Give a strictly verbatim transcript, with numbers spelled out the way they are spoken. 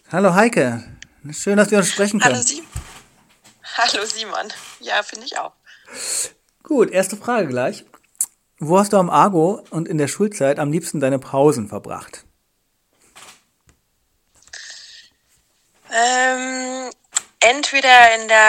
Hallo Heike, schön, dass wir uns sprechen Hallo können. Simon. Hallo Simon. Ja, finde ich auch. Gut, erste Frage gleich. Wo hast du am Argo und in der Schulzeit am liebsten deine Pausen verbracht? Ähm, Entweder in der